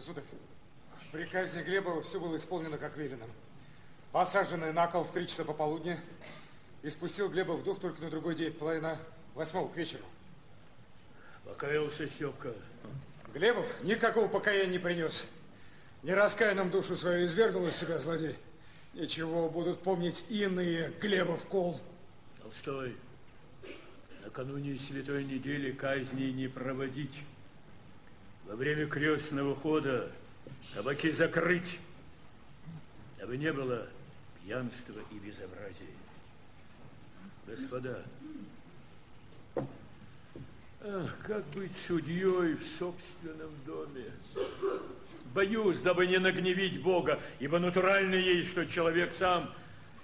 Государь, при казни Глебова все было исполнено как велено. Посаженный на кол в 3 часа пополудни, и спустил Глеба в дух только на другой день, в половине 8 к вечеру. Покаялся Степка. Глебов никакого покаяния не принес. Не раскаянным душу свою извергнул из себя злодей. Ничего, будут помнить иные Глебов кол. Толстой, накануне Святой недели казни не проводить. Во время крестного хода кабаки закрыть, дабы не было пьянства и безобразия. Господа, как быть судьей в собственном доме? Боюсь, дабы не нагневить Бога, ибо натурально есть, что человек сам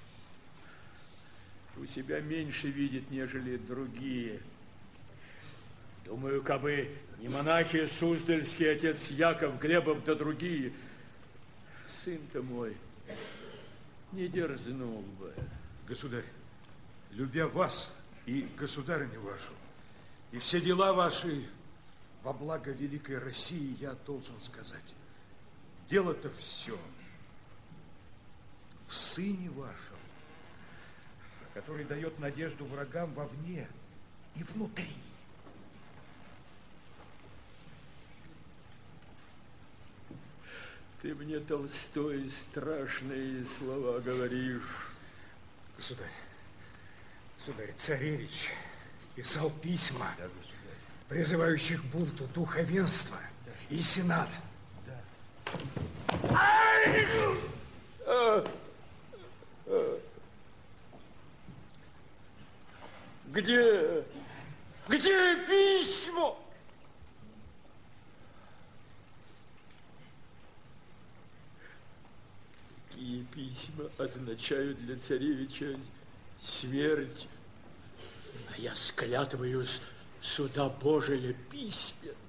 у себя меньше видит, нежели другие. Думаю, кабы не монахи Суздальский, отец Яков, Глебов да другие, сын-то мой не дерзнул бы. Государь, любя вас и государыню вашу, и все дела ваши во благо великой России, я должен сказать, дело-то все в сыне вашем, который дает надежду врагам вовне и внутри. Ты мне, Толстой, страшные слова говоришь. Государь, царевич писал письма, Да, государь. призывающих к бунту духовенства и сенат. Да. Где письма? Такие письма означают для царевича смерть. А я склятываюсь суда Божия письменно.